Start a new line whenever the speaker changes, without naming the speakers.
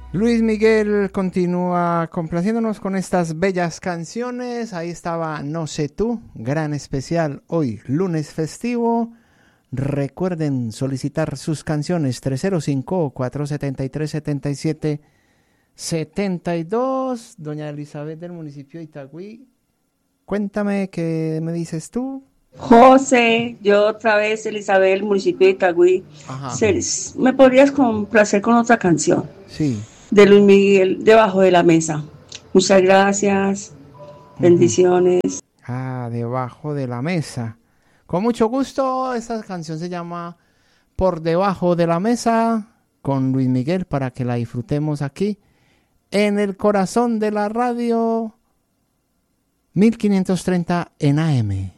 Luis Miguel continúa complaciéndonos con estas bellas canciones. Ahí estaba No sé tú, gran especial hoy, lunes festivo. Recuerden solicitar sus canciones 305-473-7772. Doña Elizabeth del municipio de Itagüí, cuéntame qué me dices tú.
José, yo otra vez, Elizabeth, del municipio de Itagüí.
Ajá,
¿Me podrías complacer con otra canción
sí.
de Luis Miguel, Debajo de la Mesa? Muchas gracias,
Ujú.
bendiciones.
Ah, debajo de la mesa. Con mucho gusto, esta canción se llama Por debajo de la mesa con Luis Miguel para que la disfrutemos aquí en el corazón de la radio 1530 en AM.